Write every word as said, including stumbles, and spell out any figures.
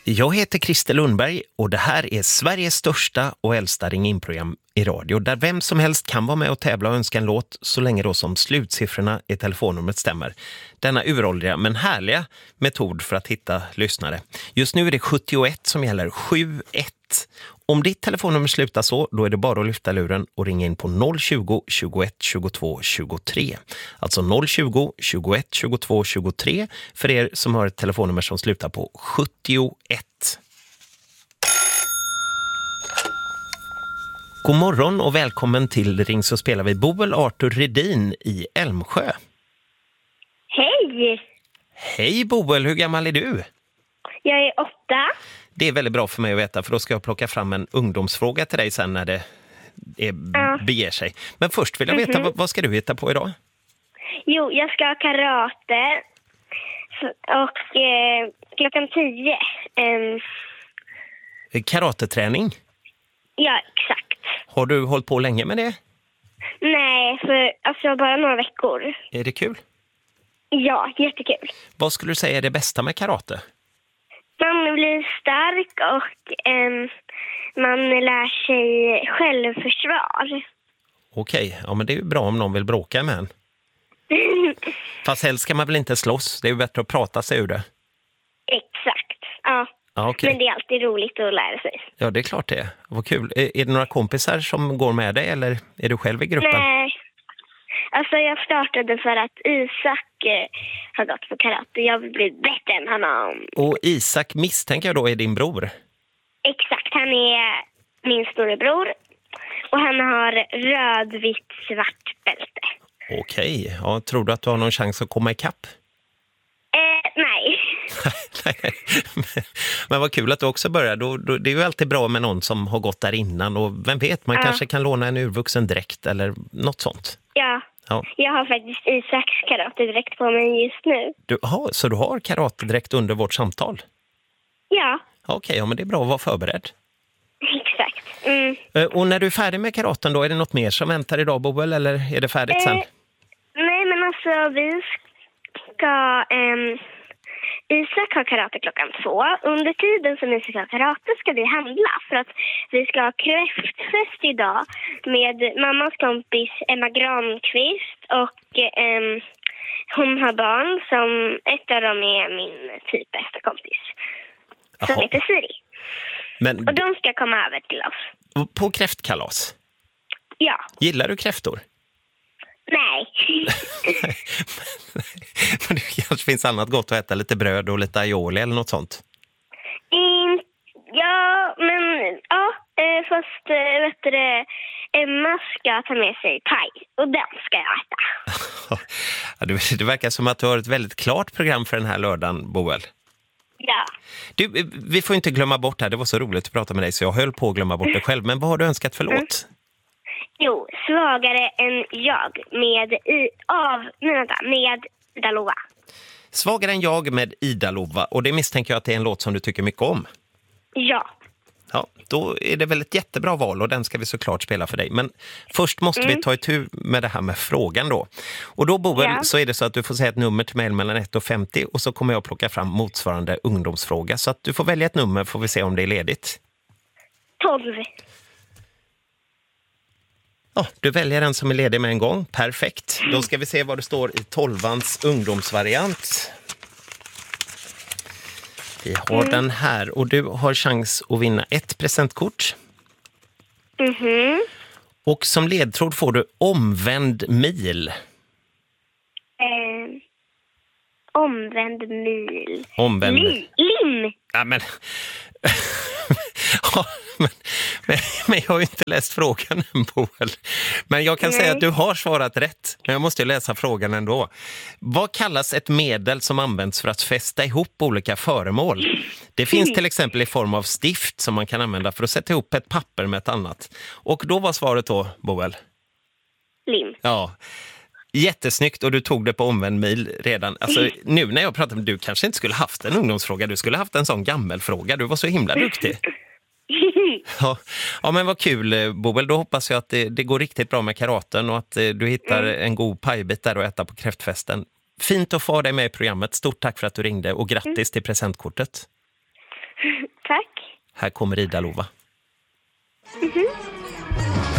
Jag heter Christer Lundberg och det här är Sveriges största och äldsta ring-in-program i radio där vem som helst kan vara med och tävla och önska en låt så länge då som slutsiffrorna i telefonnumret stämmer. Denna uråldriga men härliga metod för att hitta lyssnare. Just nu är det sjuttioett som gäller, sju ett. Om ditt telefonnummer slutar så, då är det bara att lyfta luren och ringa in på noll tjugo, tjugoett, tjugotvå, tjugotre. Alltså noll tjugo, tjugoett, tjugotvå, tjugotre för er som har ett telefonnummer som slutar på sjuttioett. God morgon och välkommen till Ring så spelar vi Boel Arthur Redin i Älmsjö. Hej! Hej Boel, hur gammal är du? Jag är åtta. Det är väldigt bra för mig att veta för då ska jag plocka fram en ungdomsfråga till dig sen när det är, Ja. beger sig. Men först vill jag veta, Mhm. vad, vad ska du hitta på idag? Jo, jag ska ha karate. Så- Och eh, klockan tio. ehm, Karateträning. ja, exakt. Har du hållit på länge med det? Nej, för alltså bara några veckor. Är det kul? Ja, jättekul. Vad skulle du säga är det bästa med karate? Man blir stark och ehm, man lär sig självförsvar. Okej, ja men det är ju bra om någon vill bråka med en. Fast helst ska man väl inte slåss, det är ju bättre att prata sig ur det. Exakt, ja. Ja, okej. Men det är alltid roligt att lära sig. Ja, det är klart det. Vad kul. Är, är det några kompisar som går med dig eller är du själv i gruppen? Nej, alltså jag startade för att Isak eh, har gått på karate. Jag vill bli bättre än honom. Och Isak misstänker jag då är din bror. Exakt, han är min storebror. Och han har röd, vitt, svart bälte. Okej, ja, tror du att du har någon chans att komma ikapp? Eh, nej. Nej, men vad kul att du också börjar. Då, då, det är ju alltid bra med någon som har gått där innan. Och vem vet, man Ja. kanske kan låna en urvuxen dräkt eller något sånt. Ja, Ja. jag har faktiskt Isaks karate direkt på mig just nu. Du, aha, så du har karatedräkt under vårt samtal? Ja, Okej, ja, men det är bra att vara förberedd. exakt. Mm. Eh, Och när du är färdig med karaten då, är det något mer som väntar idag, Boel? Eller är det färdigt sen? Eh, nej, men alltså vi ska... ehm, Isak har karate klockan två. Under tiden som Isak har karate ska vi handla för att vi ska ha kräftfest idag med mammas kompis Emma Granqvist och ehm, hon har barn som ett av dem är min typ bästa kompis som Jaha. heter Siri. Men Och de ska komma över till oss. på kräftkalas, Ja, gillar du kräftor? nej. Men det kanske finns annat gott att äta, lite bröd och lite aioli eller något sånt. In, ja, men ja, eh, fast eh, vet du det, Emma ska ta med sig paj och den ska jag äta. Ja, det, det verkar som att du har ett väldigt klart program för den här lördagen, Boel. Ja. Du, vi får inte glömma bort här, det var så roligt att prata med dig så jag höll på att glömma bort det själv. Men vad har du önskat för låt? Jo, svagare än jag med i, av, nej, vänta, med Ida Lova. Svagare än jag med Ida Lova. Och det misstänker jag att det är en låt som du tycker mycket om. Ja. Ja, då är det väl ett jättebra val och den ska vi såklart spela för dig. Men först måste vi ta itu med det här med frågan då. Och då, Boel, Ja. så är det så att du får säga ett nummer till mig mellan ett och femtio och så kommer jag plocka fram motsvarande ungdomsfråga. Så att du får välja ett nummer, får vi se om det är ledigt. tolv. Ja, du väljer den som är ledig med en gång. Perfekt. Då ska vi se vad det står i tolvans ungdomsvariant. Vi har den här och du har chans att vinna ett presentkort. Mhm. Och som ledtråd får du omvänd mil. Eh, omvänd mil. Omvänd Li, lim. Ja, men... ja, men, men, men jag har ju inte läst frågan än, Boel. Men jag kan Nej. säga att du har svarat rätt. Men jag måste ju läsa frågan ändå. Vad kallas ett medel som används för att fästa ihop olika föremål? Det finns till exempel i form av stift som man kan använda för att sätta ihop ett papper med ett annat. Och då var svaret då, Boel? Lim. Ja, jättesnyggt och du tog det på omvänd mil redan. Alltså, nu när jag pratar med du kanske inte skulle haft en ungdomsfråga. Du skulle haft en sån gammelfråga. Du var så himla duktig. Ja, ja men vad kul, Boel. Då hoppas jag att det, det går riktigt bra med karaten och att eh, du hittar en god pajbit där att äta på kräftfesten. Fint att få dig med i programmet. Stort tack för att du ringde och grattis till presentkortet. Här kommer Ida Lova. Mhm.